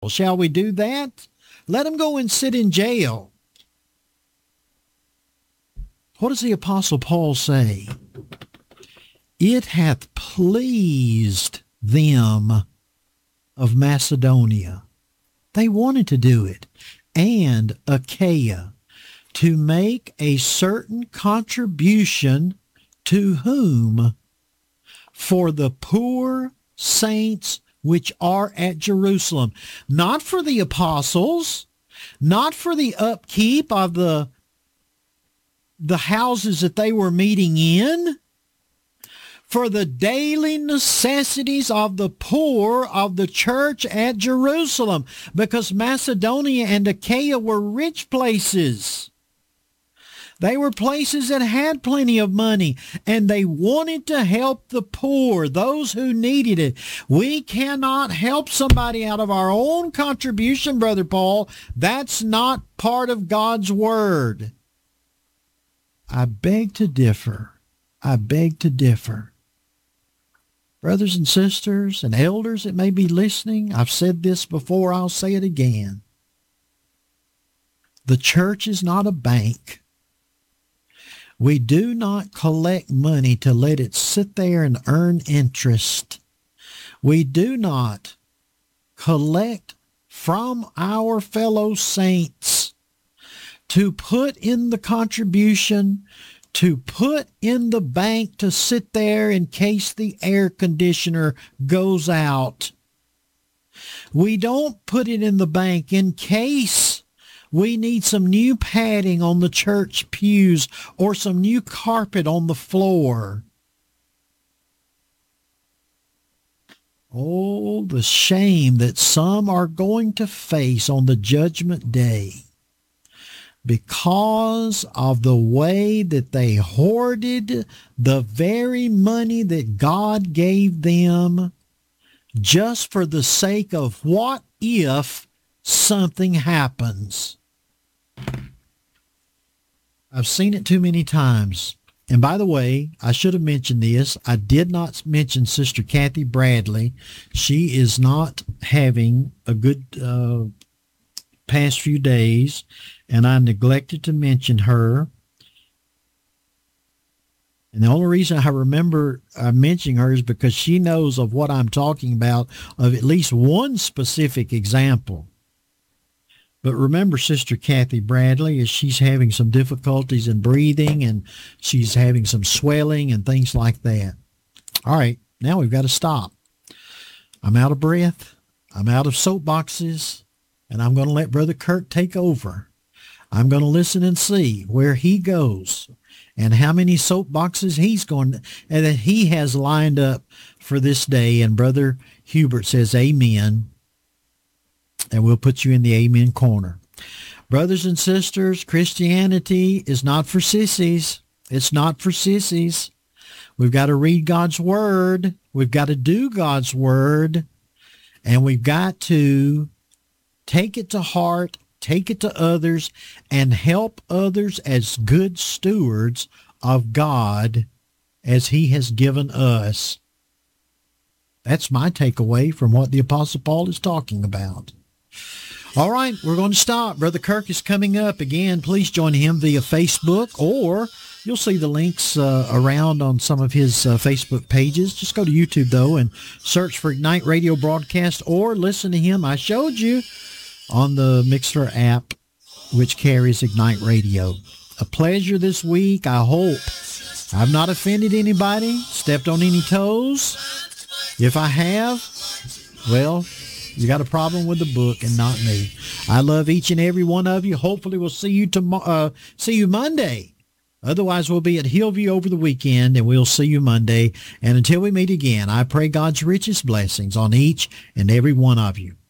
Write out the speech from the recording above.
Shall we do that? Let him go and sit in jail. What does the Apostle Paul say? It hath pleased them of Macedonia. They wanted to do it. And Achaia, to make a certain contribution to whom? For the poor saints which are at Jerusalem. Not for the apostles, not for the upkeep of the houses that they were meeting in, for the daily necessities of the poor of the church at Jerusalem, because Macedonia and Achaia were rich places. They were places that had plenty of money, and they wanted to help the poor, those who needed it. We cannot help somebody out of our own contribution, Brother Paul. That's not part of God's word. I beg to differ. I beg to differ. Brothers and sisters and elders that may be listening, I've said this before, I'll say it again. The church is not a bank. We do not collect money to let it sit there and earn interest. We do not collect from our fellow saints to put in the contribution, to put in the bank to sit there in case the air conditioner goes out. We don't put it in the bank in case we need some new padding on the church pews or some new carpet on the floor. Oh, the shame that some are going to face on the judgment day because of the way that they hoarded the very money that God gave them just for the sake of what if something happens. I've seen it too many times. And by the way, I should have mentioned this. I did not mention Sister Kathy Bradley. She is not having a good past few days, and I neglected to mention her. And the only reason I remember mentioning her is because she knows of what I'm talking about, of at least one specific example. But remember Sister Kathy Bradley, as she's having some difficulties in breathing and she's having some swelling and things like that. All right, now we've got to stop. I'm out of breath. I'm out of soapboxes, and I'm going to let Brother Kirk take over. I'm going to listen and see where he goes and how many soapboxes he's going to, and that he has lined up for this day. And Brother Hubert says, amen. And we'll put you in the amen corner. Brothers and sisters, Christianity is not for sissies. It's not for sissies. We've got to read God's word. We've got to do God's word. And we've got to take it to heart, take it to others, and help others as good stewards of God as he has given us. That's my takeaway from what the Apostle Paul is talking about. All right, we're going to stop. Brother Kirk is coming up. Again, please join him via Facebook, or you'll see the links around on some of his Facebook pages. Just go to YouTube, though, and search for Ignite Radio Broadcast, or listen to him. I showed you on the Mixler app, which carries Ignite Radio. A pleasure this week. I hope I've not offended anybody, stepped on any toes. If I have, well, you got a problem with the book and not me. I love each and every one of you. Hopefully we'll see you Monday. Otherwise, we'll be at Hillview over the weekend, and we'll see you Monday. And until we meet again, I pray God's richest blessings on each and every one of you.